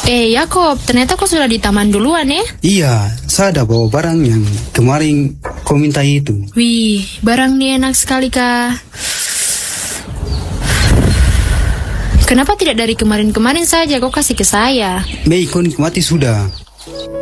Yakob, ternyata kau sudah di taman duluan ya? Iya, saya ada bawa barang yang kemarin kau minta itu. Wih, barang ini enak sekali, Kak. Kenapa tidak dari kemarin-kemarin saja kau kasih ke saya? Mei, kau nikmati sudah.